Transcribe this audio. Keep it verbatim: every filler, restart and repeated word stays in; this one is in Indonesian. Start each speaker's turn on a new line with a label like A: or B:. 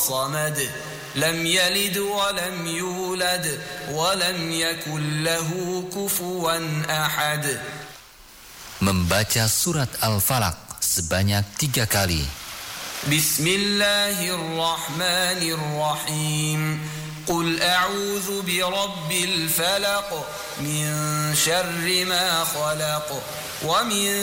A: الصمد لم يلد ولم يولد ولم يكن له كفوا أحد.
B: Membaca surat Al-Falaq sebanyak tiga kali.
A: Bismillahirrahmanirrahim. Qul a'udzu birabbil falaq min syarri ma khalaq wa min